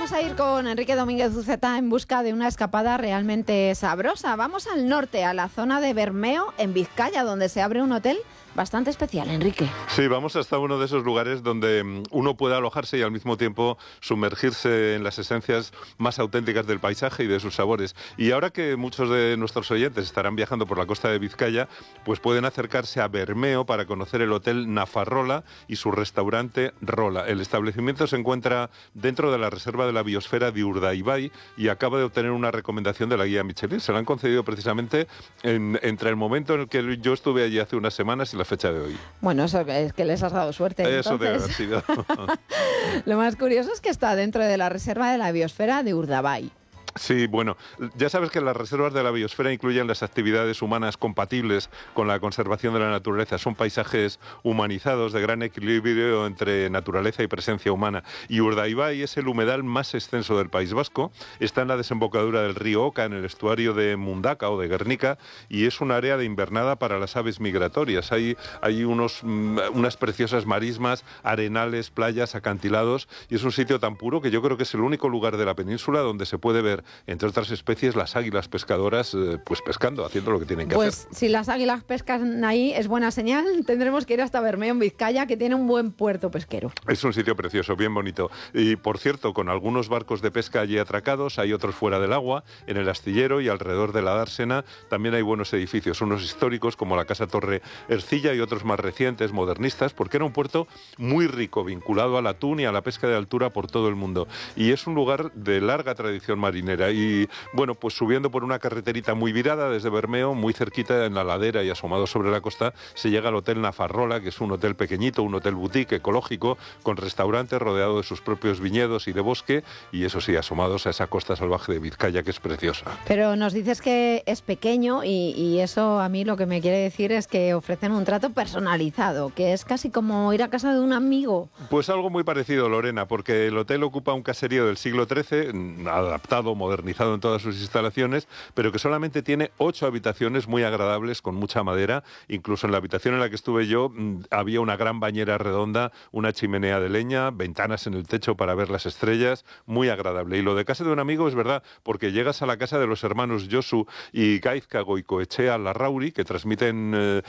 vamos a ir con Enrique Domínguez Uceta en busca de una escapada realmente sabrosa. Vamos al norte, a la zona de Bermeo, en Vizcaya, donde se abre un hotel bastante especial, Enrique. Sí, vamos hasta uno de esos lugares donde uno puede alojarse y al mismo tiempo sumergirse en las esencias más auténticas del paisaje y de sus sabores. Y ahora que muchos de nuestros oyentes estarán viajando por la costa de Vizcaya, pues pueden acercarse a Bermeo para conocer el Hotel Nafarrola y su restaurante Rola. El establecimiento se encuentra dentro de la reserva de la biosfera de Urdaibai y acaba de obtener una recomendación de la guía Michelin. Se la han concedido precisamente entre el momento en el que yo estuve allí hace unas semanas y la fecha de hoy. Bueno, eso es que les has dado suerte. Eso entonces. debe haber sido. Lo más curioso es que está dentro de la reserva de la biosfera de Urdaibai. Sí, bueno, ya sabes que las reservas de la biosfera incluyen las actividades humanas compatibles con la conservación de la naturaleza. Son paisajes humanizados de gran equilibrio entre naturaleza y presencia humana. Y Urdaibai es el humedal más extenso del País Vasco. Está en la desembocadura del río Oca, en el estuario de Mundaka o de Guernica, y es un área de invernada para las aves migratorias. Hay unas preciosas marismas, arenales, playas, acantilados, y es un sitio tan puro que yo creo que es el único lugar de la península donde se puede ver, entre otras especies, las águilas pescadoras pues pescando, haciendo lo que tienen que hacer. Pues si las águilas pescan ahí es buena señal. Tendremos que ir hasta Bermeo, en Vizcaya, que tiene un buen puerto pesquero. Es un sitio precioso, bien bonito. Y por cierto, con algunos barcos de pesca allí atracados, hay otros fuera del agua, en el astillero y alrededor de la dársena. También hay buenos edificios, unos históricos como la Casa Torre Ercilla y otros más recientes, modernistas, porque era un puerto muy rico, vinculado al atún y a la pesca de altura por todo el mundo. Y es un lugar de larga tradición marinera. Y bueno, pues subiendo por una carreterita muy virada desde Bermeo, muy cerquita en la ladera y asomado sobre la costa, se llega al Hotel Nafarrola, que es un hotel pequeñito, un hotel boutique ecológico, con restaurante rodeado de sus propios viñedos y de bosque, y eso sí, asomados a esa costa salvaje de Vizcaya, que es preciosa. Pero nos dices que es pequeño y eso a mí lo que me quiere decir es que ofrecen un trato personalizado, que es casi como ir a casa de un amigo. Pues algo muy parecido, Lorena, porque el hotel ocupa un caserío del siglo XIII, adaptado, modernizado en todas sus instalaciones, pero que solamente tiene 8 habitaciones muy agradables, con mucha madera. Incluso en la habitación en la que estuve yo había una gran bañera redonda, una chimenea de leña, ventanas en el techo para ver las estrellas, muy agradable. Y lo de casa de un amigo es verdad, porque llegas a la casa de los hermanos Josu y Gaizka Goicoechea Larrauri, que transmiten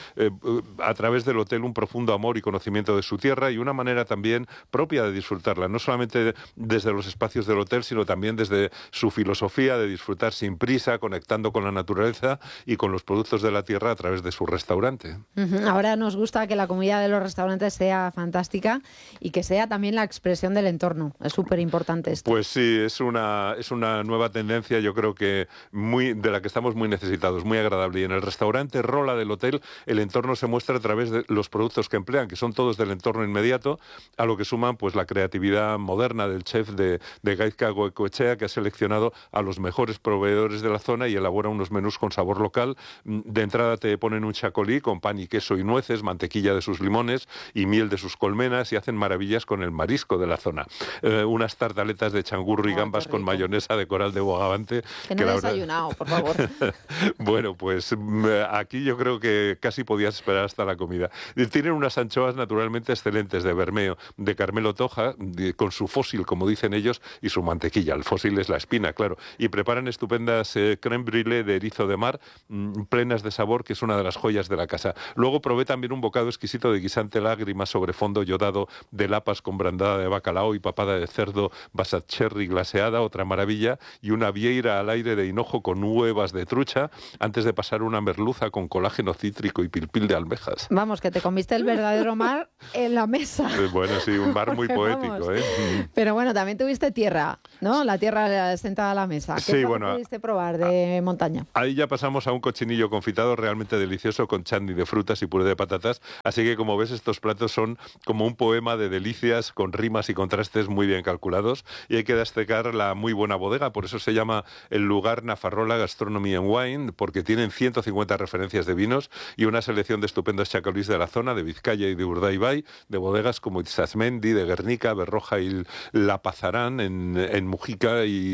a través del hotel un profundo amor y conocimiento de su tierra y una manera también propia de disfrutarla, no solamente desde los espacios del hotel, sino también desde su filosofía de disfrutar sin prisa, conectando con la naturaleza y con los productos de la tierra a través de su restaurante. Ahora nos gusta que la comida de los restaurantes sea fantástica y que sea también la expresión del entorno. Es súper importante esto. Pues sí, es una nueva tendencia, yo creo que de la que estamos muy necesitados, muy agradable. Y en el restaurante Rola del hotel, el entorno se muestra a través de los productos que emplean, que son todos del entorno inmediato, a lo que suman pues la creatividad moderna del chef de Gaizka Goicoechea, que ha seleccionado a los mejores proveedores de la zona y elabora unos menús con sabor local. De entrada te ponen un chacolí con pan y queso y nueces, mantequilla de sus limones y miel de sus colmenas, y hacen maravillas con el marisco de la zona. Unas tartaletas de changurro y gambas con mayonesa de coral de Bogavante. Que no he desayunado, por favor. Bueno, pues aquí yo creo que casi podías esperar hasta la comida. Tienen unas anchoas naturalmente excelentes de Bermeo, de Carmelo Toja, con su fósil, como dicen ellos, y su mantequilla. El fósil es la espina, claro. Y preparan estupendas crème brûlée de erizo de mar, plenas de sabor, que es una de las joyas de la casa. Luego probé también un bocado exquisito de guisante lágrimas sobre fondo yodado de lapas con brandada de bacalao y papada de cerdo basat cherry glaseada, otra maravilla, y una vieira al aire de hinojo con huevas de trucha, antes de pasar una merluza con colágeno cítrico y pilpil de almejas. Vamos, que te comiste el verdadero mar en la mesa. Bueno, sí, un mar muy poético, vamos. ¿eh? Pero bueno, también tuviste tierra, ¿no? La tierra sentada a la mesa. ¿Qué Sí, es lo bueno, que pudiste probar de montaña? Ahí ya pasamos a un cochinillo confitado realmente delicioso con chutney de frutas y puré de patatas. Así que, como ves, estos platos son como un poema de delicias con rimas y contrastes muy bien calculados. Y hay que destacar la muy buena bodega. Por eso se llama el lugar Nafarrola Gastronomy and Wine, porque tienen 150 referencias de vinos y una selección de estupendos chacolís de la zona, de Vizcaya y de Urdaibai, de bodegas como Itzazmendi, de Guernica, Berroja y La Pazarán en Mujica y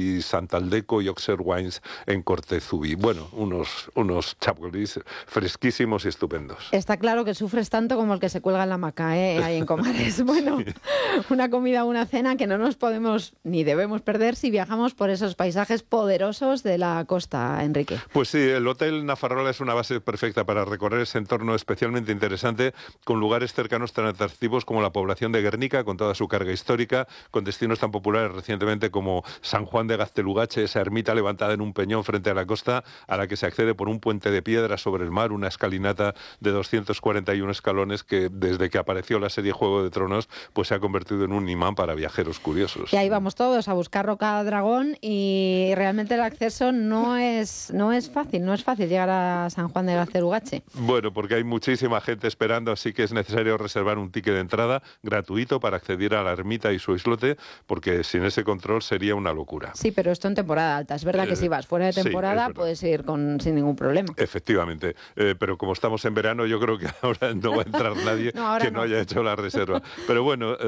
Cantaldeco y Oxer Wines en Cortezubí. Bueno, unos chapulís fresquísimos y estupendos. Está claro que sufres tanto como el que se cuelga en la hamaca, ahí en Comares. Bueno, una comida o una cena que no nos podemos ni debemos perder si viajamos por esos paisajes poderosos de la costa, Enrique. Pues sí, el Hotel Nafarrola es una base perfecta para recorrer ese entorno especialmente interesante, con lugares cercanos tan atractivos como la población de Guernica, con toda su carga histórica, con destinos tan populares recientemente como San Juan de Gaztelugatxe, esa ermita levantada en un peñón frente a la costa, a la que se accede por un puente de piedra sobre el mar, una escalinata de 241 escalones que desde que apareció la serie Juego de Tronos pues se ha convertido en un imán para viajeros curiosos. Y ahí vamos todos a buscar Roca Dragón y realmente el acceso no es fácil llegar a San Juan de Gaztelugatxe. Bueno, porque hay muchísima gente esperando, así que es necesario reservar un ticket de entrada gratuito para acceder a la ermita y su islote, porque sin ese control sería una locura. Sí, pero esto en temporada alta. Es verdad que si vas fuera de temporada puedes ir sin ningún problema. Efectivamente, pero como estamos en verano, yo creo que ahora no va a entrar nadie no haya hecho la reserva. Pero bueno,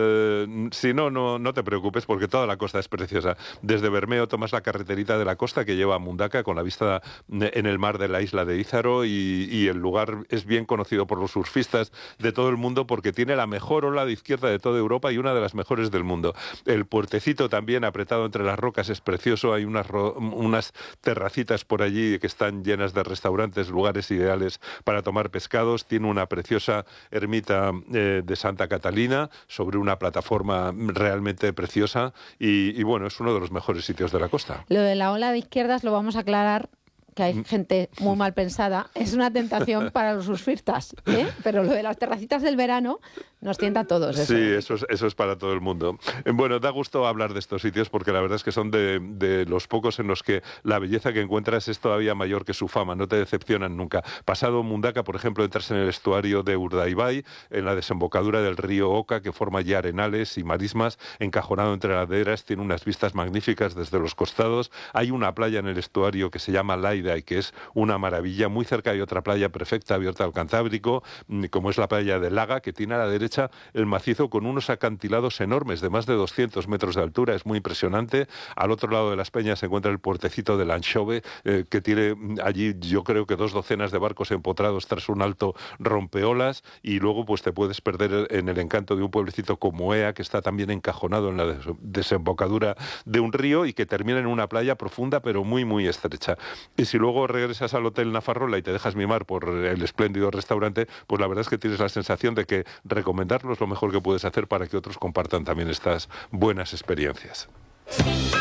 si no te preocupes, porque toda la costa es preciosa. Desde Bermeo tomas la carreterita de la costa que lleva a Mundaca con la vista en el mar de la isla de Ízaro y el lugar es bien conocido por los surfistas de todo el mundo porque tiene la mejor ola de izquierda de toda Europa y una de las mejores del mundo. El puertecito también apretado entre las rocas es precioso, hay unas terracitas por allí que están llenas de restaurantes, lugares ideales para tomar pescados, tiene una preciosa ermita de Santa Catalina sobre una plataforma realmente preciosa y bueno, es uno de los mejores sitios de la costa. Lo de la ola de izquierdas lo vamos a aclarar, que hay gente muy mal pensada, es una tentación para los surfistas, pero lo de las terracitas del verano nos tienta a todos. Eso. Sí, eso es para todo el mundo. Bueno, da gusto hablar de estos sitios porque la verdad es que son de los pocos en los que la belleza que encuentras es todavía mayor que su fama, no te decepcionan nunca. Pasado Mundaca, por ejemplo, entras en el estuario de Urdaibai, en la desembocadura del río Oca, que forma ya arenales y marismas, encajonado entre laderas, tiene unas vistas magníficas desde los costados. Hay una playa en el estuario que se llama Laida y que es una maravilla. Muy cerca hay otra playa perfecta abierta al Cantábrico, como es la playa de Laga, que tiene a la derecha el macizo con unos acantilados enormes de más de 200 metros de altura, es muy impresionante. Al otro lado de las peñas se encuentra el puertecito de Lanxove, que tiene allí yo creo que 2 docenas de barcos empotrados tras un alto rompeolas, y luego pues te puedes perder en el encanto de un pueblecito como Ea, que está también encajonado en la desembocadura de un río y que termina en una playa profunda pero muy muy estrecha. Y si luego regresas al Hotel Nafarrola y te dejas mimar por el espléndido restaurante, pues la verdad es que tienes la sensación de que recomendarlo es lo mejor que puedes hacer para que otros compartan también estas buenas experiencias.